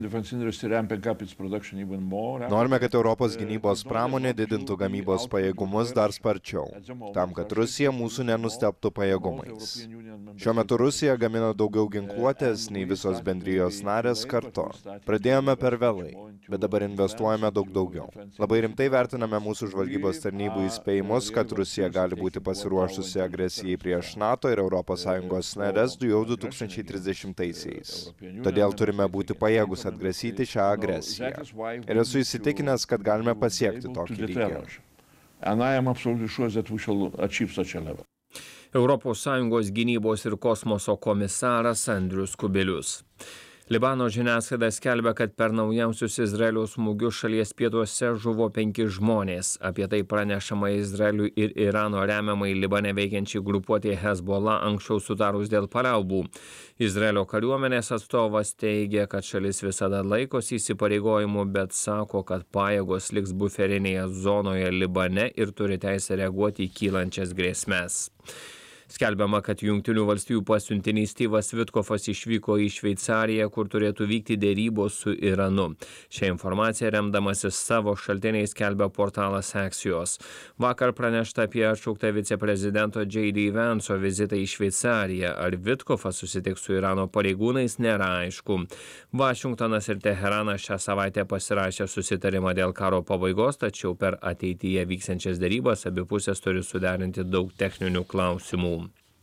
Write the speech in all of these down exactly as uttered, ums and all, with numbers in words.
Norime, kad Europos gynybos pramonė didintų gamybos pajėgumus dar sparčiau, tam, kad Rusija mūsų nenustebtų pajėgumais. Šiuo metu Rusija gamina daugiau ginkluotės nei visos bendrijos narės kartu. Pradėjome per vėlai, bet dabar investuojame daug daugiau. Labai rimtai vertiname mūsų žvalgybos tarnybų įspėjimus, kad Rusija gali būti pasiruošusi agresijai prieš NATO ir Europos Sąjungos narės jau du tūkstančiai trisdešimtaisiais. Todėl turime būti pajėgus atgrasyti šią agresiją. Ir esu įsitikinęs, kad galime pasiekti tokį lygį. Europos Sąjungos gynybos ir kosmoso komisaras Andrius Kubilius. Libano žiniasklaida skelbia, kad per naujausius Izraelio smūgius šalies pietuose žuvo penki žmonės. Apie tai pranešama Izraeliui ir Irano remiamai Libane veikiančiai grupuotė Hezbollah anksčiau sutarus dėl paliaubų. Izraelio kariuomenės atstovas teigia, kad šalis visada laikosi įsipareigojimų, bet sako, kad pajėgos liks buferinėje zonoje Libane ir turi teisę reaguoti į kylančias grėsmes. Skelbiama, kad Jungtinių valstijų pasiuntinys Styvas Vitkofas išvyko į Šveicariją, kur turėtų vykti dėrybos su Iranu. Šią informaciją remdamasis savo šaltiniais skelbia portalas Axios. Vakar pranešta apie atšauktą viceprezidento J D Vance'o vizitą į Šveicariją. Ar Vitkofas susitiks su Irano pareigūnais, nėra aišku. Vašingtonas ir Teheranas šią savaitę pasirašė susitarimą dėl karo pabaigos, tačiau per ateityje vyksiančias dėrybas abi pusės turi suderinti daug techninių klausimų.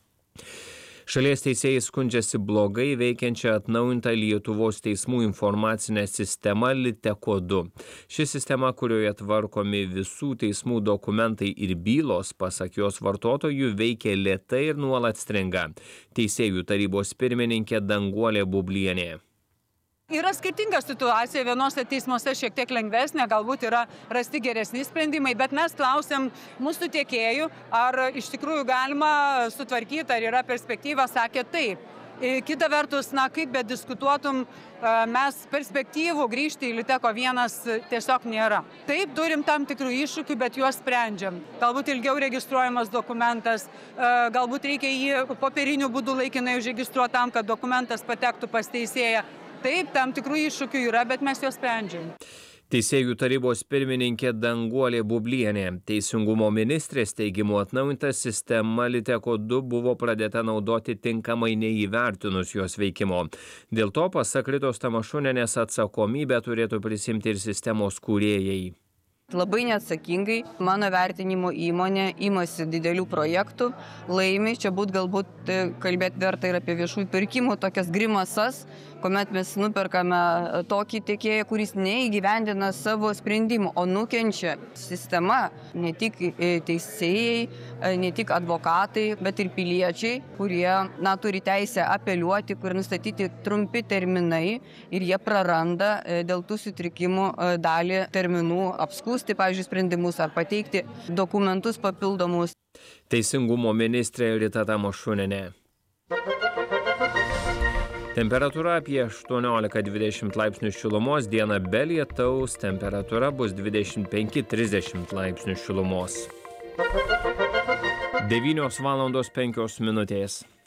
Šalies teisėjai skundžiasi blogai veikiančią atnaujintą Lietuvos teismų informacinę sistemą Liteko du. Ši sistema, kurioje tvarkomi visų teismų dokumentai ir bylos, pasak jos vartotojų, veikia lėtai ir nuolat stringa. Teisėjų tarybos pirmininkė Danguolė Bublienė. Yra skirtinga situacija, vienose teismuose šiek tiek lengvesnė, galbūt yra rasti geresni sprendimai, bet mes klausiam mūsų tiekėjų, ar iš tikrųjų galima sutvarkyti, ar yra perspektyva, sakė taip. Kita vertus, na, kaip bet diskutuotum, mes perspektyvų grįžti į Liteko vienas tiesiog nėra. Taip, turim tam tikrų iššūkių, bet juos sprendžiam. Galbūt ilgiau registruojamas dokumentas, galbūt reikia jį popieriniu būdu laikinai užregistruoti tam, kad dokumentas patektų pas teisėją. Taip, tam tikrų iššūkių yra, bet mes juos sprendžiam. Teisėjų tarybos pirmininkė Danguolė Bublienė. Teisingumo ministrės teigimu atnaujinta sistema Liteko du buvo pradėta naudoti tinkamai neįvertinus jos veikimo. Dėl to, pasak Ritos Tamašunienės, atsakomybę turėtų prisimti ir sistemos kūrėjai. Labai neatsakingai, mano vertinimo įmonė imasi didelių projektų, laimi, čia būt galbūt kalbėti verta ir apie viešųjų pirkimų, tokias grimasas, kuomet mes nuperkame tokį tiekėją, kuris neįgyvendina savo sprendimų, o nukenčia sistema, ne tik teisėjai, ne tik advokatai, bet ir piliečiai, kurie na, turi teisę apeliuoti, kur nustatyti trumpi terminai ir jie praranda dėl tų sutrikimų dalį terminų apskųsti, pavyzdžiui, sprendimus ar pateikti dokumentus papildomus. Teisingumo ministrė Rita Tamašunienė. Temperatūra apie aštuoniolika dvidešimt laipsnių šilumos, dieną be lietaus, temperatūra bus dvidešimt penki trisdešimt laipsnių šilumos. devynios valandos penkios minutės.